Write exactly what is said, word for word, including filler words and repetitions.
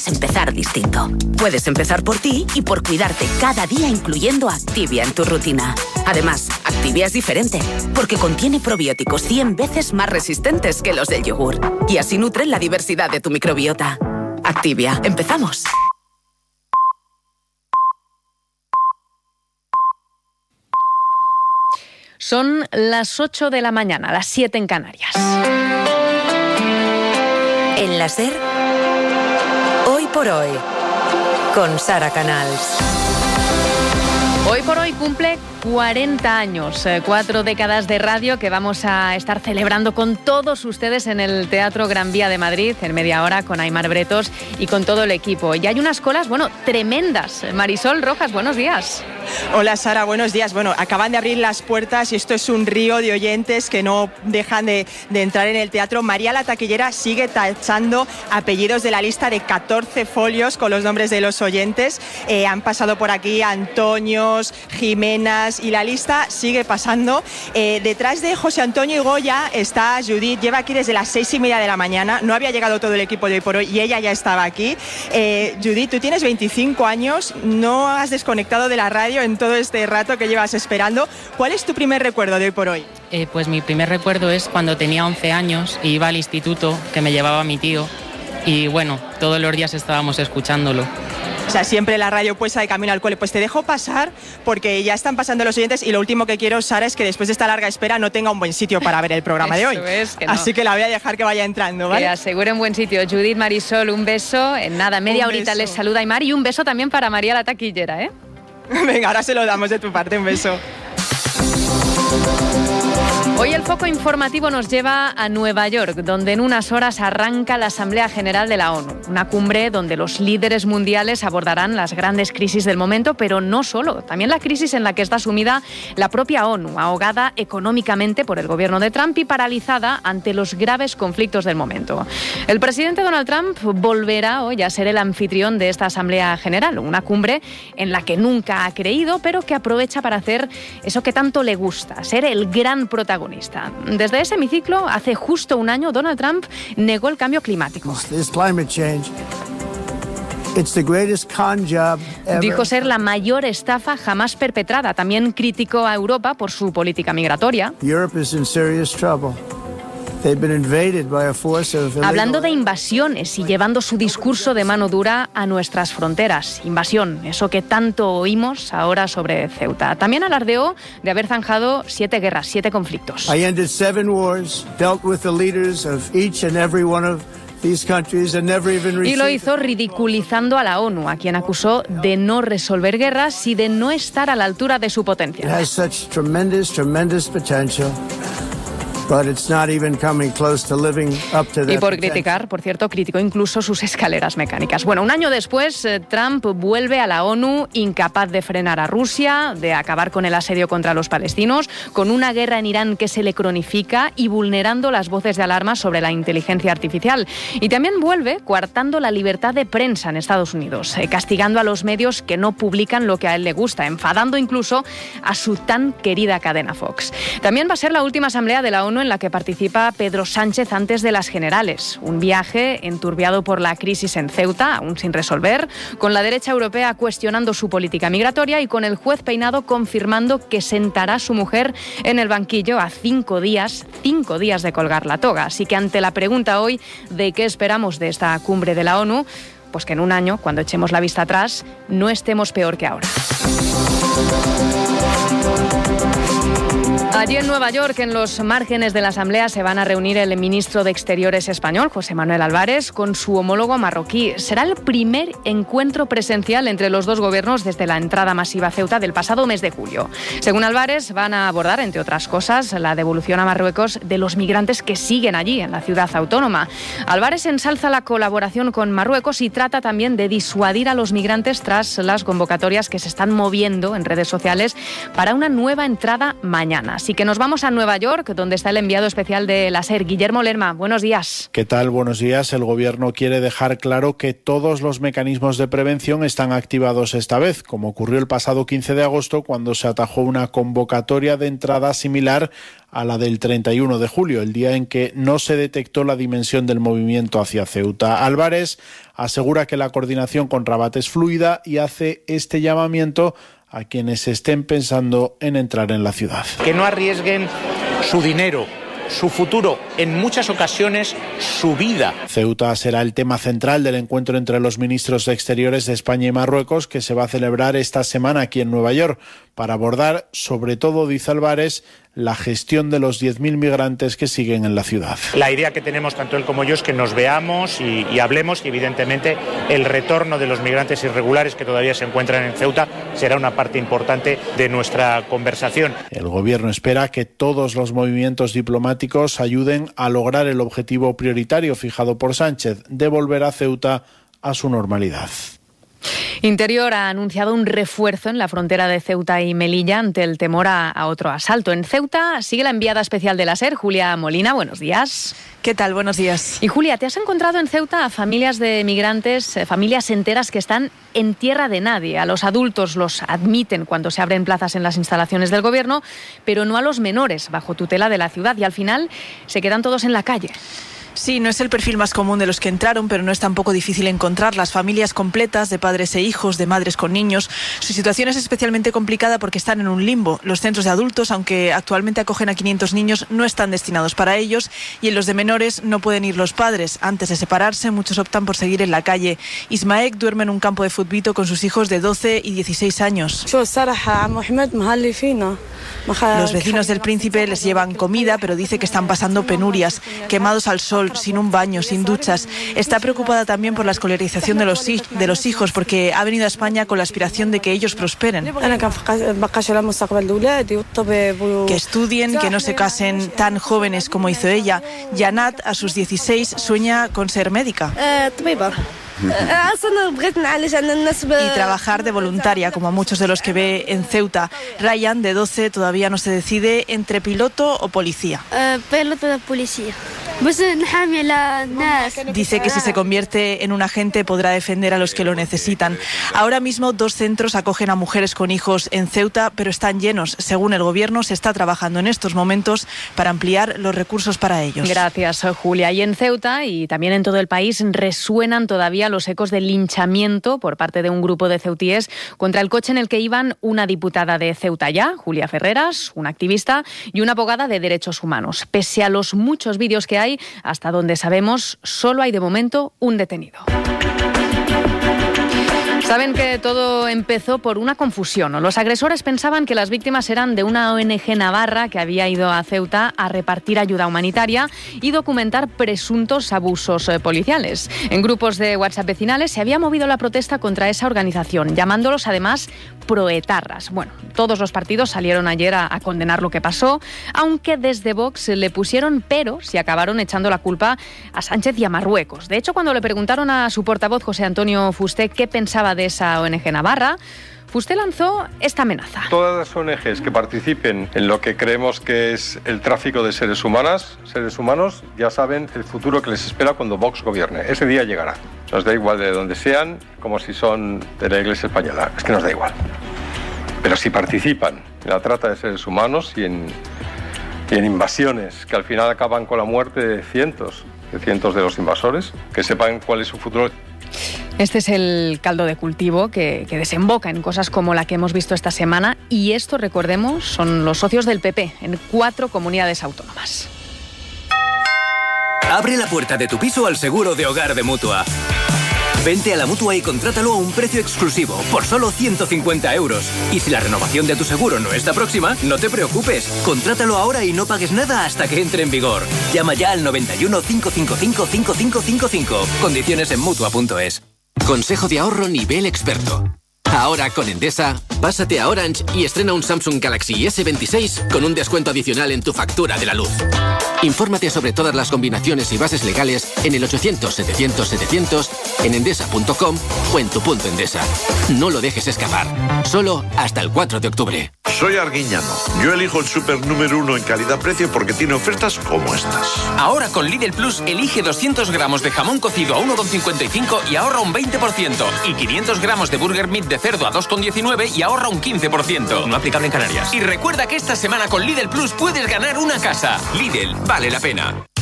puedes empezar distinto. Puedes empezar por ti y por cuidarte cada día, incluyendo Activia en tu rutina. Además, Activia es diferente, porque contiene probióticos cien veces más resistentes que los del yogur. Y así nutren la diversidad de tu microbiota. Activia, empezamos. Son las ocho de la mañana, las siete en Canarias. En la SER, Hoy por Hoy, con Sara Canals. Hoy por Hoy cumple cuarenta años, eh, cuatro décadas de radio que vamos a estar celebrando con todos ustedes en el Teatro Gran Vía de Madrid, en media hora, con Aimar Bretos y con todo el equipo. Y hay unas colas, bueno, tremendas. Marisol Rojas, buenos días. Hola Sara, buenos días. Bueno, acaban de abrir las puertas y esto es un río de oyentes que no dejan de, de entrar en el teatro. María la Taquillera sigue tachando apellidos de la lista de catorce folios con los nombres de los oyentes. Eh, han pasado por aquí Antonio, Jimenas y la lista sigue pasando. Eh, detrás de José Antonio y Goya está Judith, lleva aquí desde las seis y media de la mañana, no había llegado todo el equipo de Hoy por Hoy y ella ya estaba aquí. Eh, Judith, tú tienes veinticinco años, no has desconectado de la radio en todo este rato que llevas esperando. ¿Cuál es tu primer recuerdo de Hoy por Hoy? Eh, pues mi primer recuerdo es cuando tenía once años y iba al instituto, que me llevaba mi tío, y bueno, todos los días estábamos escuchándolo. O sea, siempre la radio puesta de camino al cole. Pues te dejo pasar porque ya están pasando los oyentes y lo último que quiero, Sara, es que después de esta larga espera no tenga un buen sitio para ver el programa de hoy. Es, que no. Así que la voy a dejar que vaya entrando, ¿vale? Que aseguren buen sitio. Judith, Marisol, un beso. En nada, media Un horita beso. les saluda Aimar y un beso también para María la Taquillera, ¿eh? Venga, ahora se lo damos de tu parte, un beso. Hoy el foco informativo nos lleva a Nueva York, donde en unas horas arranca la Asamblea General de la ONU. Una cumbre donde los líderes mundiales abordarán las grandes crisis del momento, pero no solo. También la crisis en la que está sumida la propia ONU, ahogada económicamente por el gobierno de Trump y paralizada ante los graves conflictos del momento. El presidente Donald Trump volverá hoy a ser el anfitrión de esta Asamblea General, una cumbre en la que nunca ha creído, pero que aprovecha para hacer eso que tanto le gusta, ser el gran protagonista. Desde ese hemiciclo, hace justo un año, Donald Trump negó el cambio climático. Dijo ser la mayor estafa jamás perpetrada. También criticó a Europa por su política migratoria. Hablando de invasiones y llevando su discurso de mano dura a nuestras fronteras. Invasión, eso que tanto oímos ahora sobre Ceuta. También alardeó de haber zanjado siete guerras, siete conflictos. I ended seven wars, dealt with the leaders of each and every one of these countries and never even Y lo received. hizo ridiculizando a la ONU, a quien acusó de no resolver guerras y de no estar a la altura de su It potencia. has such tremendous, tremendous potential. But it's not even coming close to living up to that Y por potential. criticar, por cierto, criticó incluso sus escaleras mecánicas. Bueno, un año después, eh, Trump vuelve a la ONU incapaz de frenar a Rusia, de acabar con el asedio contra los palestinos, con una guerra en Irán que se le cronifica y vulnerando las voces de alarma sobre la inteligencia artificial. Y también vuelve coartando la libertad de prensa en Estados Unidos, eh, castigando a los medios que no publican lo que a él le gusta, enfadando incluso a su tan querida cadena Fox. También va a ser la última asamblea de la ONU en la que participa Pedro Sánchez antes de las generales. Un viaje enturbiado por la crisis en Ceuta, aún sin resolver, con la derecha europea cuestionando su política migratoria y con el juez Peinado confirmando que sentará a su mujer en el banquillo a cinco días, cinco días de colgar la toga. Así que ante la pregunta hoy de qué esperamos de esta cumbre de la ONU, pues que en un año, cuando echemos la vista atrás, no estemos peor que ahora. Allí en Nueva York, en los márgenes de la Asamblea, se van a reunir el ministro de Exteriores español, José Manuel Álvarez, con su homólogo marroquí. Será el primer encuentro presencial entre los dos gobiernos desde la entrada masiva a Ceuta del pasado mes de julio. Según Álvarez, van a abordar, entre otras cosas, la devolución a Marruecos de los migrantes que siguen allí, en la ciudad autónoma. Álvarez ensalza la colaboración con Marruecos y trata también de disuadir a los migrantes tras las convocatorias que se están moviendo en redes sociales para una nueva entrada mañana. Así que nos vamos a Nueva York, donde está el enviado especial de la SER, Guillermo Lerma. Buenos días. ¿Qué tal? Buenos días. El Gobierno quiere dejar claro que todos los mecanismos de prevención están activados esta vez, como ocurrió el pasado quince de agosto, cuando se atajó una convocatoria de entrada similar a la del treinta y uno de julio, el día en que no se detectó la dimensión del movimiento hacia Ceuta. Álvarez asegura que la coordinación con Rabat es fluida y hace este llamamiento a quienes estén pensando en entrar en la ciudad. Que no arriesguen su dinero, su futuro, en muchas ocasiones su vida. Ceuta será el tema central del encuentro entre los ministros de Exteriores de España y Marruecos, que se va a celebrar esta semana aquí en Nueva York, para abordar, sobre todo, dice Álvarez, la gestión de los diez mil migrantes que siguen en la ciudad. La idea que tenemos tanto él como yo es que nos veamos y, y hablemos, y evidentemente el retorno de los migrantes irregulares que todavía se encuentran en Ceuta será una parte importante de nuestra conversación. El Gobierno espera que todos los movimientos diplomáticos ayuden a lograr el objetivo prioritario fijado por Sánchez, de volver a Ceuta a su normalidad. Interior ha anunciado un refuerzo en la frontera de Ceuta y Melilla ante el temor a, a otro asalto. En Ceuta sigue la enviada especial de la SER, Julia Molina. Buenos días. ¿Qué tal? Buenos días. Y Julia, ¿te has encontrado en Ceuta a familias de migrantes, familias enteras que están en tierra de nadie? A los adultos los admiten cuando se abren plazas en las instalaciones del Gobierno, pero no a los menores, bajo tutela de la ciudad, y al final se quedan todos en la calle. Sí, no es el perfil más común de los que entraron, pero no es tampoco difícil encontrar las familias completas de padres e hijos, de madres con niños. Su situación es especialmente complicada porque están en un limbo. Los centros de adultos, aunque actualmente acogen a quinientos niños, no están destinados para ellos, y en los de menores no pueden ir los padres. Antes de separarse, muchos optan por seguir en la calle. Ismael duerme en un campo de futbito con sus hijos de doce y dieciséis años. Los vecinos del Príncipe les llevan comida, pero dice que están pasando penurias, quemados al sol, sin un baño, sin duchas. Está preocupada también por la escolarización de los, de los hijos, porque ha venido a España con la aspiración de que ellos prosperen. Que estudien, que no se casen tan jóvenes como hizo ella. Janat, a sus dieciséis, sueña con ser médica. Y trabajar de voluntaria, como a muchos de los que ve en Ceuta. Ryan, de doce, todavía no se decide entre piloto o policía. Uh, piloto de policía. Dice que si se convierte en un agente podrá defender a los que lo necesitan. Ahora mismo dos centros acogen a mujeres con hijos en Ceuta, pero están llenos. Según el Gobierno, se está trabajando en estos momentos para ampliar los recursos para ellos. Gracias, Julia. Y en Ceuta y también en todo el país resuenan todavía los ecos del linchamiento por parte de un grupo de ceutíes contra el coche en el que iban una diputada de Ceuta Ya, Julia Ferreras, una activista, y una abogada de derechos humanos. Pese a los muchos vídeos que hay, hasta donde sabemos, solo hay de momento un detenido. Saben que todo empezó por una confusión, ¿no? Los agresores pensaban que las víctimas eran de una O N G navarra que había ido a Ceuta a repartir ayuda humanitaria y documentar presuntos abusos eh, policiales. En grupos de WhatsApp vecinales se había movido la protesta contra esa organización, llamándolos además proetarras. Bueno, todos los partidos salieron ayer a, a condenar lo que pasó, aunque desde Vox le pusieron peros y acabaron echando la culpa a Sánchez y a Marruecos. De hecho, cuando le preguntaron a su portavoz, José Antonio Fuster, qué pensaba de esa O N G navarra, Fuster lanzó esta amenaza. Todas las O N Ges que participen en lo que creemos que es el tráfico de seres humanos, seres humanos, ya saben el futuro que les espera cuando Vox gobierne. Ese día llegará. Nos da igual de donde sean, como si son de la Iglesia española. Es que nos da igual. Pero si participan en la trata de seres humanos y en, y en invasiones que al final acaban con la muerte de cientos, de cientos de los invasores, que sepan cuál es su futuro. Este es el caldo de cultivo que, que desemboca en cosas como la que hemos visto esta semana, y esto, recordemos, son los socios del P P en cuatro comunidades autónomas. Abre la puerta de tu piso al seguro de hogar de Mutua. Vente a la Mutua y contrátalo a un precio exclusivo, por solo ciento cincuenta euros. Y si la renovación de tu seguro no está próxima, no te preocupes. Contrátalo ahora y no pagues nada hasta que entre en vigor. Llama ya al noventa y uno, cinco cinco cinco, cinco cinco cinco cinco. Condiciones en Mutua punto es. Consejo de ahorro nivel experto. Ahora con Endesa, pásate a Orange y estrena un Samsung Galaxy ese veintiséis con un descuento adicional en tu factura de la luz. Infórmate sobre todas las combinaciones y bases legales en el ochocientos, setecientos, setecientos, en endesa punto com o en tu punto Endesa. No lo dejes escapar. Solo hasta el cuatro de octubre. Soy Arguiñano. Yo elijo el súper número uno en calidad-precio porque tiene ofertas como estas. Ahora con Lidl Plus elige doscientos gramos de jamón cocido a uno con cincuenta y cinco y ahorra un veinte por ciento. Y quinientos gramos de burger meat de cerdo a dos con diecinueve y ahorra un quince por ciento. No aplicable en Canarias. Y recuerda que esta semana con Lidl Plus puedes ganar una casa. Lidl, vale la pena.